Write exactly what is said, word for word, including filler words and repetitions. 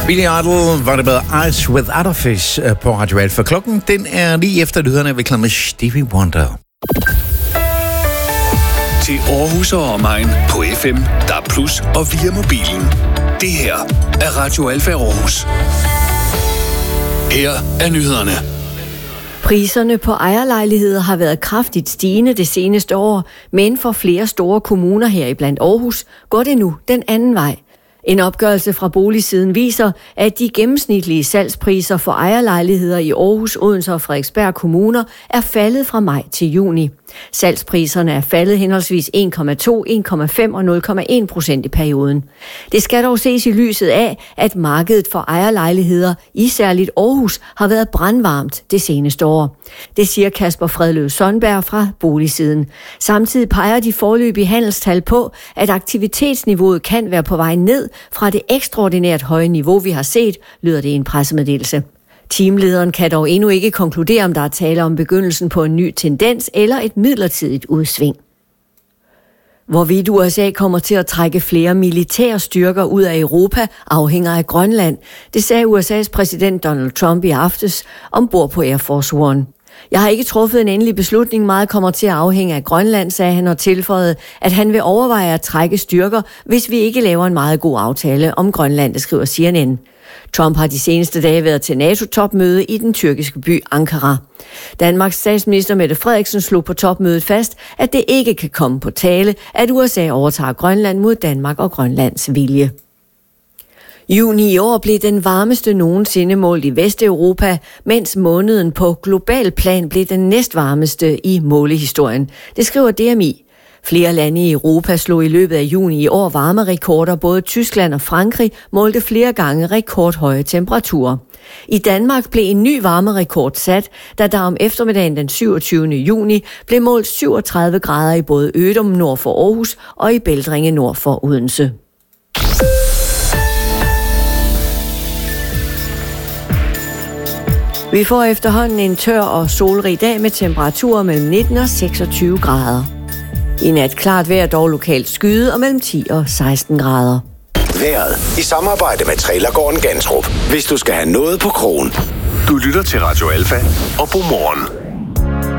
Billy Idol var det med Eyes Without a Face på Radio Alfa. Klokken den er lige efter nyhederne, vi klar med Stevie Wonder. Til Aarhus og omegn på F M, D A B plus og via mobilen. Det her er Radio Alfa Aarhus. Her er nyhederne. Priserne på ejerlejligheder har været kraftigt stigende det seneste år, men for flere store kommuner her i blandt Aarhus går det nu den anden vej. En opgørelse fra Boligsiden viser, at de gennemsnitlige salgspriser for ejerlejligheder i Aarhus, Odense og Frederiksberg kommuner er faldet fra maj til juni. Salgspriserne er faldet henholdsvis en komma to, en komma fem og nul komma en procent i perioden. Det skal dog ses i lyset af, at markedet for ejerlejligheder i særligt Aarhus har været brandvarmt det seneste år. Det siger Kasper Fredløv Sundberg fra Boligsiden. Samtidig peger de foreløbige handelstal på, at aktivitetsniveauet kan være på vej ned fra det ekstraordinært høje niveau, vi har set, lyder det i en pressemeddelelse. Teamlederen kan dog endnu ikke konkludere, om der er tale om begyndelsen på en ny tendens eller et midlertidigt udsving. Hvorvidt U S A kommer til at trække flere militære styrker ud af Europa, afhænger af Grønland. Det sagde U S A's præsident Donald Trump i aftes ombord på Air Force One. Jeg har ikke truffet en endelig beslutning. Meget kommer til at afhænge af Grønland, sagde han og tilføjede, at han vil overveje at trække styrker, hvis vi ikke laver en meget god aftale om Grønland, det skriver C N N. Trump har de seneste dage været til NATO-topmøde i den tyrkiske by Ankara. Danmarks statsminister Mette Frederiksen slog på topmødet fast, at det ikke kan komme på tale, at U S A overtager Grønland mod Danmark og Grønlands vilje. Juni i år blev den varmeste nogensinde målt i Vesteuropa, mens måneden på global plan blev den næstvarmeste i målehistorien. Det skriver D M I. Flere lande i Europa slog i løbet af juni i år varmerekorder. Både Tyskland og Frankrig målte flere gange rekordhøje temperaturer. I Danmark blev en ny varmerekord sat, da der om eftermiddagen den syvogtyvende juni blev målt syvogtredive grader i både Ødum nord for Aarhus og i Bældringe nord for Odense. Vi får efterhånden en tør og solrig dag med temperaturer mellem nitten og seksogtyve grader. I nat klart vejr, dog lokalt skyde og mellem ti og seksten grader. Vejret i samarbejde med Trailergården Gantrup. Hvis du skal have noget på krogen. Du lytter til Radio Alfa og Godmorgen.